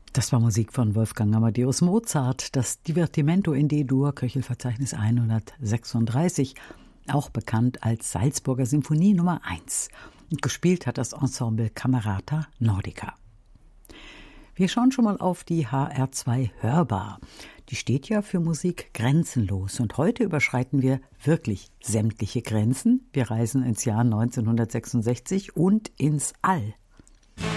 Das war Musik von Wolfgang Amadeus Mozart, das Divertimento in D-Dur, Köchelverzeichnis 136, auch bekannt als Salzburger Symphonie Nummer 1. Und gespielt hat das Ensemble Camerata Nordica. Wir schauen schon mal auf die HR2 Hörbar. Die steht ja für Musik grenzenlos. Und heute überschreiten wir wirklich sämtliche Grenzen. Wir reisen ins Jahr 1966 und ins All.